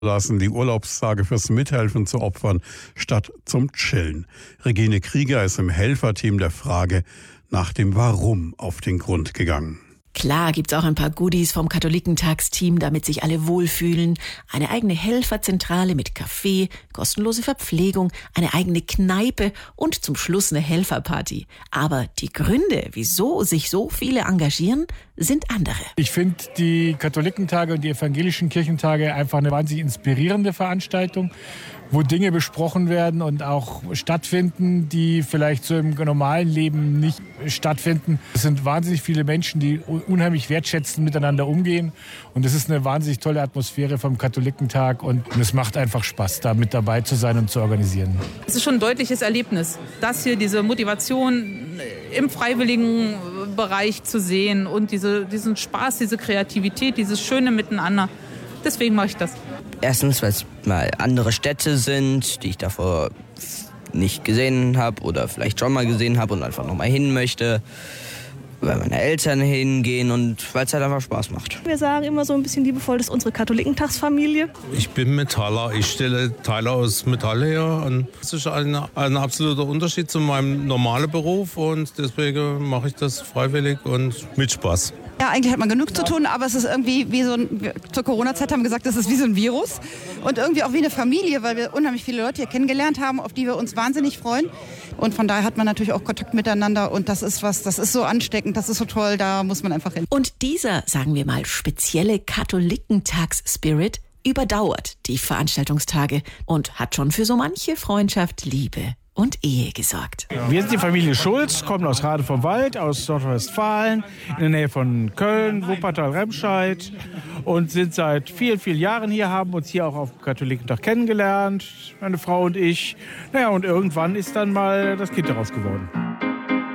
lassen, die Urlaubstage fürs Mithelfen zu opfern, statt zum Chillen. Regine Krieger ist im Helferteam der Frage nach dem Warum auf den Grund gegangen. Klar gibt's auch ein paar Goodies vom Katholikentagsteam, damit sich alle wohlfühlen. Eine eigene Helferzentrale mit Café, kostenlose Verpflegung, eine eigene Kneipe und zum Schluss eine Helferparty. Aber die Gründe, wieso sich so viele engagieren, sind andere. Ich finde die Katholikentage und die evangelischen Kirchentage einfach eine wahnsinnig inspirierende Veranstaltung, wo Dinge besprochen werden und auch stattfinden, die vielleicht so im normalen Leben nicht stattfinden. Es sind wahnsinnig viele Menschen, die unheimlich wertschätzend miteinander umgehen. Und es ist eine wahnsinnig tolle Atmosphäre vom Katholikentag. Und es macht einfach Spaß, da mit dabei zu sein und zu organisieren. Es ist schon ein deutliches Erlebnis, das hier, diese Motivation im freiwilligen Bereich zu sehen und diesen Spaß, diese Kreativität, dieses schöne Miteinander. Deswegen mache ich das. Erstens, weil es mal andere Städte sind, die ich davor nicht gesehen habe oder vielleicht schon mal gesehen habe und einfach noch mal hin möchte. Weil meine Eltern hingehen und weil es halt einfach Spaß macht. Wir sagen immer so ein bisschen liebevoll, das ist unsere Katholikentagsfamilie. Ich bin Metaller, ich stelle Teile aus Metall her. Und das ist ein absoluter Unterschied zu meinem normalen Beruf und deswegen mache ich das freiwillig und mit Spaß. Ja, eigentlich hat man genug zu tun, aber es ist irgendwie wie zur Corona-Zeit haben wir gesagt, das ist wie so ein Virus und irgendwie auch wie eine Familie, weil wir unheimlich viele Leute hier kennengelernt haben, auf die wir uns wahnsinnig freuen. Und von daher hat man natürlich auch Kontakt miteinander und das ist so ansteckend, das ist so toll, da muss man einfach hin. Und dieser, sagen wir mal, spezielle Katholikentags-Spirit überdauert die Veranstaltungstage und hat schon für so manche Freundschaft, Liebe und Ehe gesorgt. Wir sind die Familie Schulz, kommen aus Rade vom Wald, aus Nordrhein-Westfalen, in der Nähe von Köln, Wuppertal, Remscheid und sind seit vielen, vielen Jahren hier, haben uns hier auch auf dem Katholikentag kennengelernt, meine Frau und ich. Naja, und irgendwann ist dann mal das Kind daraus geworden.